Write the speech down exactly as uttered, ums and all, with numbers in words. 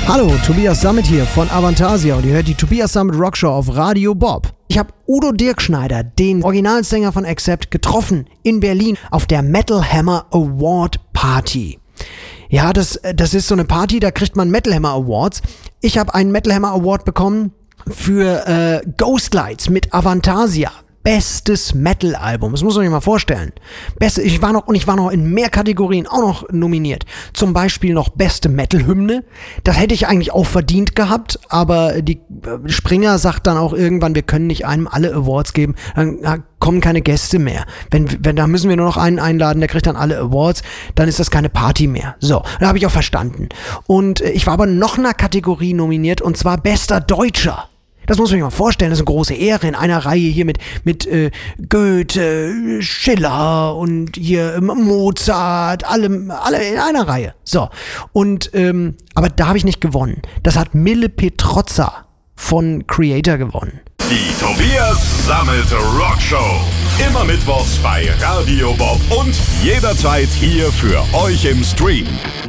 Hallo, Tobias Sammet hier von Avantasia und ihr hört die Tobias Sammet Rockshow auf Radio Bob. Ich habe Udo Dirkschneider, den Originalsänger von Accept, getroffen in Berlin auf der Metal Hammer Award Party. Ja, das, das ist so eine Party, da kriegt man Metal Hammer Awards. Ich habe einen Metal Hammer Award bekommen für äh, Ghostlights mit Avantasia. Bestes Metal-Album, das muss man sich mal vorstellen. Beste, ich war noch, und ich war noch in mehr Kategorien auch noch nominiert. Zum Beispiel noch beste Metal-Hymne. Das hätte ich eigentlich auch verdient gehabt, aber die äh, Springer sagt dann auch irgendwann, wir können nicht einem alle Awards geben, dann äh, kommen keine Gäste mehr. Wenn, wenn, da müssen wir nur noch einen einladen, der kriegt dann alle Awards, dann ist das keine Party mehr. So, da habe ich auch verstanden. Und äh, ich war aber noch in einer Kategorie nominiert, und zwar bester Deutscher. Das muss man sich mal vorstellen, das ist eine große Ehre in einer Reihe hier mit, mit äh, Goethe, Schiller und hier ähm, Mozart, alle, alle in einer Reihe. So, und ähm, aber da habe ich nicht gewonnen. Das hat Mille Petrozza von Creator gewonnen. Die Tobias Sammet Rockshow. Immer mittwochs bei Radio Bob und jederzeit hier für euch im Stream.